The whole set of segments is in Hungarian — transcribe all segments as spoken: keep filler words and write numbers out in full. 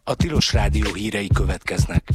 A Tilos Rádió hírei következnek.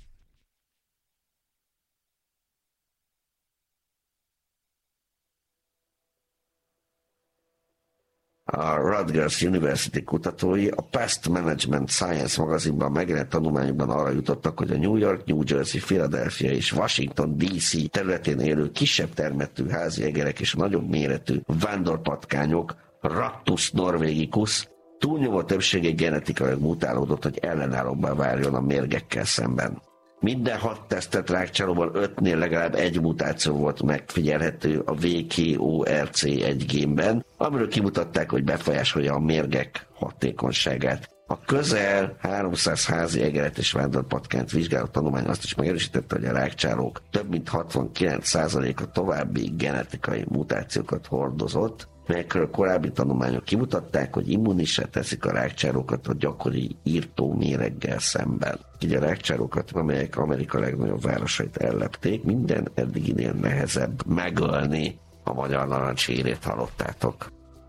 A Rutgers University kutatói a Pest Management Science magazinban megjelent tanulmányokban arra jutottak, hogy a New York, New Jersey, Philadelphia és Washington dé cé területén élő kisebb termettű házi egerek és a nagyobb méretű vándorpatkányok, Rattus norvegicus, túlnyomó többsége genetikailag mutálódott, hogy ellenállóbbá váljon a mérgekkel szemben. Minden hat tesztelt rákcsálóban ötnél legalább egy mutáció volt megfigyelhető a vé ká o er cé egy génben, amiről kimutatták, hogy befolyásolja a mérgek hatékonyságát. A közel háromszáz házi egeret és vándorpatkányt vizsgáló tanulmány azt is megerősítette, hogy a rákcsálók több mint hatvankilenc százaléka további genetikai mutációkat hordozott, melyekről korábbi tanulmányok kimutatták, hogy immunissá teszik a rákcsálókat a gyakori írtó méreggel szemben. Így a rákcsálókat, amelyek Amerika legnagyobb városait ellepték, minden eddiginél nehezebb megölni. A magyar narancs hírét hallottátok.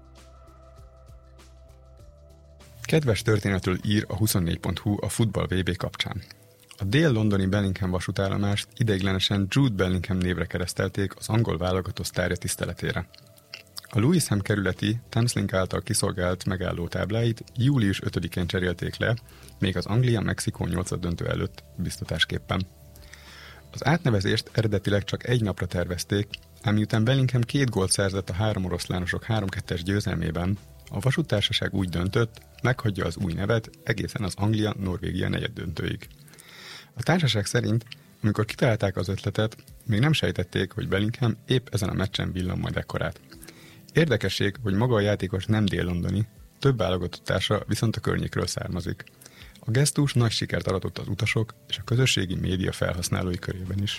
Kedves történetről ír a huszonnégy pont hu a futball vé bé kapcsán. A dél-londoni Bellingham vasútállomást ideiglenesen Jude Bellingham névre keresztelték az angol válogatott sztárja tiszteletére. A Lewisham kerületi Thameslink által kiszolgált megálló tábláit július ötödikén cserélték le, még az Anglia-Mexikó nyolcaddöntő előtt biztatásképpen. Az átnevezést eredetileg csak egy napra tervezték, ám miután Bellingham két gólt szerzett a három oroszlánosok három kettes győzelmében, a vasúttársaság úgy döntött, meghagyja az új nevet egészen az Anglia-Norvégia negyeddöntőig. A társaság szerint, amikor kitalálták az ötletet, még nem sejtették, hogy Bellingham épp ezen a meccsen villan majd ekkorát. Érdekesség, hogy maga a játékos nem dél-londoni, több válogatott társa viszont a környékről származik. A gesztus nagy sikert aratott az utasok és a közösségi média felhasználói körében is.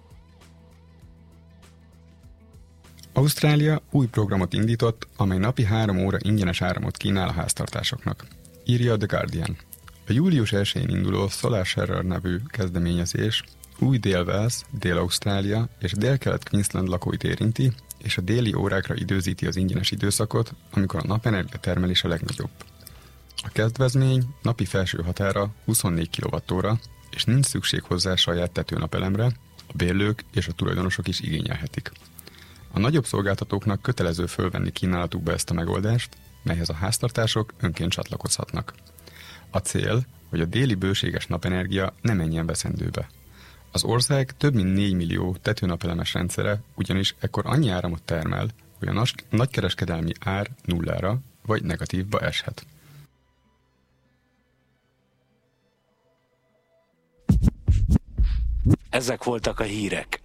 Ausztrália új programot indított, amely napi három óra ingyenes áramot kínál a háztartásoknak. Írja a The Guardian. A július elsején induló Solar Sharer nevű kezdeményezés új Dél-Wales, Dél-Ausztrália és Dél-Kelet-Queensland lakóit érinti, és a déli órákra időzíti az ingyenes időszakot, amikor a napenergia termelés a legnagyobb. A kedvezmény napi felső határa huszonnégy kilovattóra, és nincs szükség hozzá saját tetőnapelemre, a bérlők és a tulajdonosok is igényelhetik. A nagyobb szolgáltatóknak kötelező fölvenni kínálatukba ezt a megoldást, melyhez a háztartások önként csatlakozhatnak. A cél, hogy a déli bőséges napenergia ne menjen veszendőbe. Az ország több mint négy millió tetőnapelemes rendszere ugyanis ekkor annyi áramot termel, hogy a nagykereskedelmi ár nullára vagy negatívba eshet. Ezek voltak a hírek.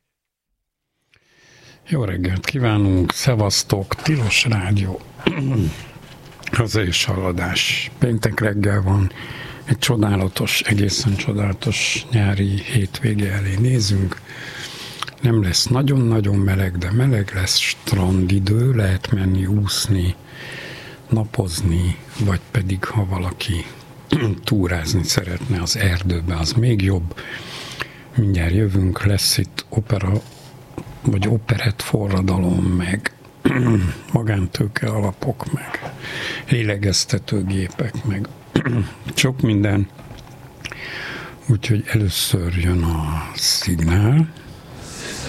Jó reggelt kívánunk, szevasztok, Tilos Rádió, haza és haladás. Péntek reggel van, egy csodálatos, egészen csodálatos nyári hétvége elé nézünk. Nem lesz nagyon-nagyon meleg, de meleg lesz, strandidő, lehet menni úszni, napozni, vagy pedig ha valaki túrázni szeretne az erdőbe, az még jobb. Mindjárt jövünk, lesz itt opera, vagy operett forradalom, meg magántőke alapok, meg lélegeztetőgépek, meg sok minden. Úgyhogy először jön a szignál.